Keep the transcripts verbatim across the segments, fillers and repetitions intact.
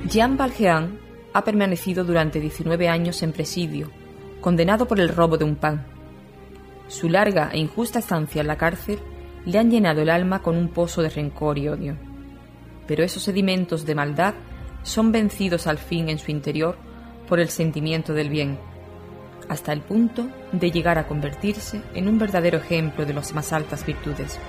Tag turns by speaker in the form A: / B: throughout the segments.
A: Jean Valjean ha permanecido durante diecinueve años en presidio, condenado por el robo de un pan. Su larga e injusta estancia en la cárcel le han llenado el alma con un pozo de rencor y odio. Pero esos sedimentos de maldad son vencidos al fin en su interior por el sentimiento del bien, hasta el punto de llegar a convertirse en un verdadero ejemplo de las más altas virtudes.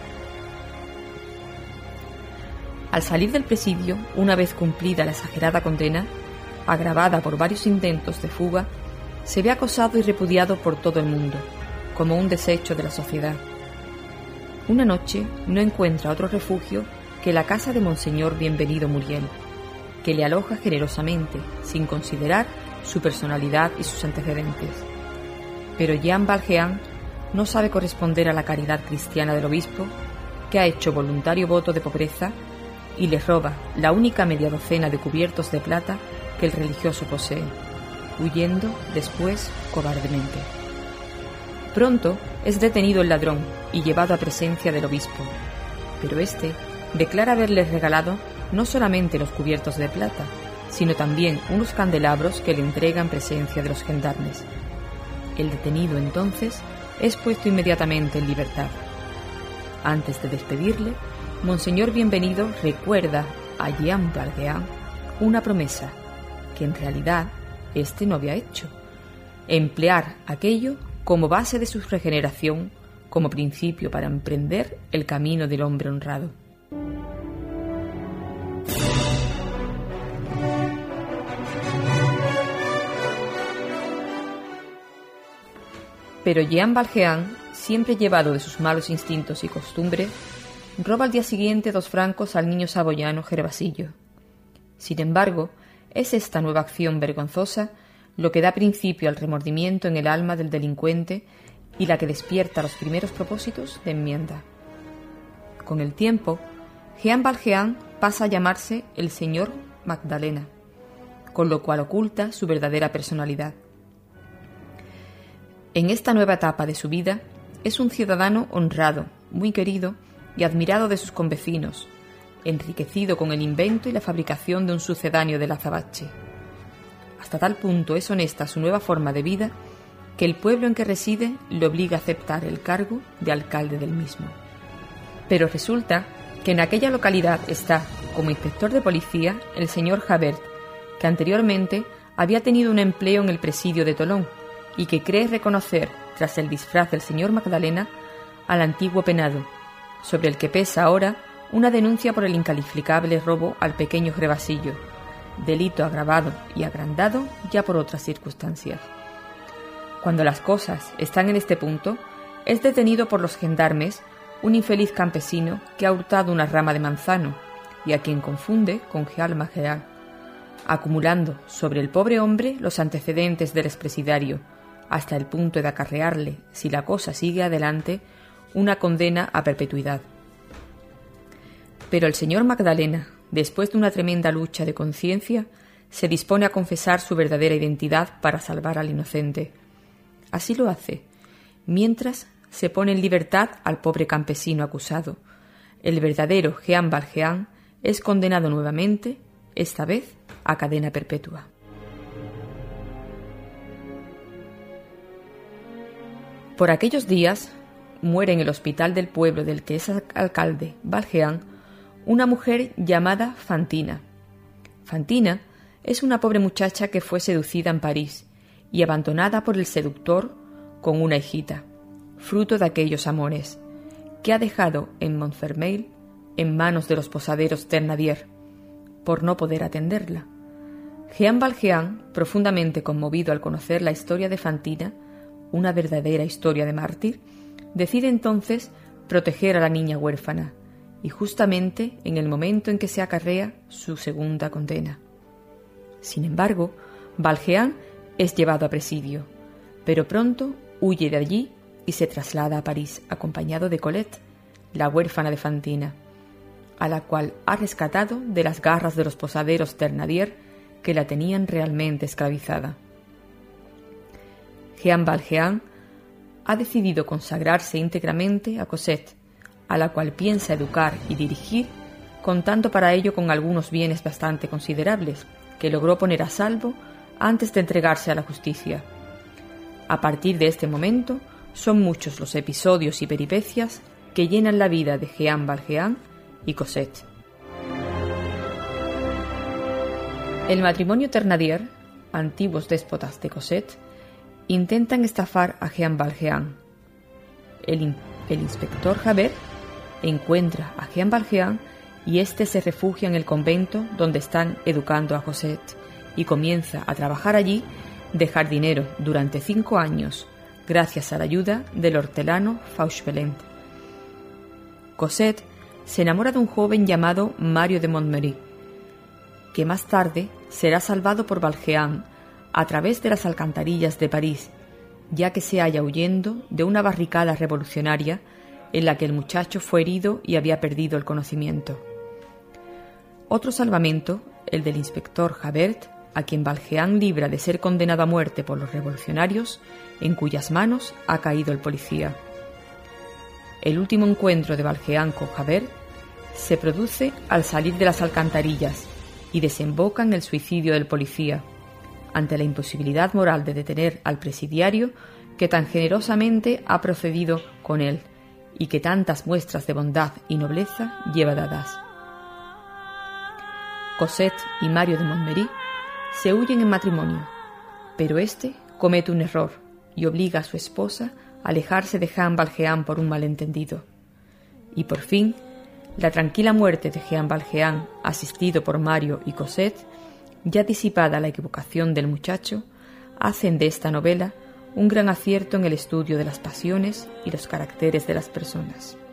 A: Al salir del presidio, una vez cumplida la exagerada condena, agravada por varios intentos de fuga, se ve acosado y repudiado por todo el mundo, como un desecho de la sociedad. Una noche no encuentra otro refugio que la casa de Monseñor Bienvenido Muriel, que le aloja generosamente, sin considerar su personalidad y sus antecedentes. Pero Jean Valjean no sabe corresponder a la caridad cristiana del obispo, que ha hecho voluntario voto de pobreza y le roba la única media docena de cubiertos de plata que el religioso posee, huyendo después cobardemente. Pronto es detenido el ladrón y llevado a presencia del obispo, pero éste declara haberle regalado no solamente los cubiertos de plata, sino también unos candelabros que le entrega en presencia de los gendarmes. El detenido entonces es puesto inmediatamente en libertad. Antes de despedirle, Monseñor Bienvenido recuerda a Jean Valjean una promesa que en realidad éste no había hecho: emplear aquello como base de su regeneración, como principio para emprender el camino del hombre honrado. Pero Jean Valjean, siempre llevado de sus malos instintos y costumbres, roba al día siguiente dos francos al niño saboyano Gervasillo. Sin embargo, es esta nueva acción vergonzosa lo que da principio al remordimiento en el alma del delincuente y la que despierta los primeros propósitos de enmienda. Con el tiempo, Jean Valjean pasa a llamarse el señor Magdalena, con lo cual oculta su verdadera personalidad. En esta nueva etapa de su vida, es un ciudadano honrado, muy querido y admirado de sus convecinos, enriquecido con el invento y la fabricación de un sucedáneo del azabache. Hasta tal punto es honesta su nueva forma de vida que el pueblo en que reside le obliga a aceptar el cargo de alcalde del mismo. Pero resulta que en aquella localidad está, como inspector de policía, el señor Javert, que anteriormente había tenido un empleo en el presidio de Tolón y que cree reconocer, tras el disfraz del señor Magdalena, al antiguo penado, sobre el que pesa ahora una denuncia por el incalificable robo al pequeño Gervasillo, delito agravado y agrandado ya por otras circunstancias. Cuando las cosas están en este punto, es detenido por los gendarmes un infeliz campesino que ha hurtado una rama de manzano y a quien confunde con Jean Valjean, acumulando sobre el pobre hombre los antecedentes del expresidiario, hasta el punto de acarrearle, si la cosa sigue adelante, una condena a perpetuidad. Pero el señor Magdalena, después de una tremenda lucha de conciencia, se dispone a confesar su verdadera identidad para salvar al inocente. Así lo hace, mientras se pone en libertad al pobre campesino acusado. El verdadero Jean Valjean es condenado nuevamente, esta vez a cadena perpetua. Por aquellos días muere en el hospital del pueblo del que es alcalde Valjean una mujer llamada Fantina. Fantina es una pobre muchacha que fue seducida en París y abandonada por el seductor con una hijita, fruto de aquellos amores, que ha dejado en Montfermeil en manos de los posaderos Thénardier, por no poder atenderla. Jean Valjean, profundamente conmovido al conocer la historia de Fantina, una verdadera historia de mártir, decide entonces proteger a la niña huérfana, y justamente en el momento en que se acarrea su segunda condena. Sin embargo, Valjean es llevado a presidio, pero pronto huye de allí y se traslada a París acompañado de Colette, la huérfana de Fantina, a la cual ha rescatado de las garras de los posaderos Thénardier que la tenían realmente esclavizada. Jean Valjean ha decidido consagrarse íntegramente a Cosette, a la cual piensa educar y dirigir, contando para ello con algunos bienes bastante considerables, que logró poner a salvo antes de entregarse a la justicia. A partir de este momento, son muchos los episodios y peripecias que llenan la vida de Jean Valjean y Cosette. El matrimonio Thénardier, antiguos déspotas de Cosette, intentan estafar a Jean Valjean. El, in- el inspector Javert encuentra a Jean Valjean y éste se refugia en el convento donde están educando a Cosette y comienza a trabajar allí de jardinero durante cinco años, gracias a la ayuda del hortelano Fauchelevent. Cosette se enamora de un joven llamado Mario de Montméry, que más tarde será salvado por Valjean a través de las alcantarillas de París, ya que se halla huyendo de una barricada revolucionaria en la que el muchacho fue herido y había perdido el conocimiento. Otro salvamento, el del inspector Javert, a quien Valjean libra de ser condenado a muerte por los revolucionarios, en cuyas manos ha caído el policía. El último encuentro de Valjean con Javert se produce al salir de las alcantarillas y desemboca en el suicidio del policía, ante la imposibilidad moral de detener al presidiario que tan generosamente ha procedido con él y que tantas muestras de bondad y nobleza lleva dadas. Cosette y Mario de Montméry se huyen en matrimonio, pero éste comete un error y obliga a su esposa a alejarse de Jean Valjean por un malentendido. Y por fin, la tranquila muerte de Jean Valjean, asistido por Mario y Cosette, ya disipada la equivocación del muchacho, hacen de esta novela un gran acierto en el estudio de las pasiones y los caracteres de las personas.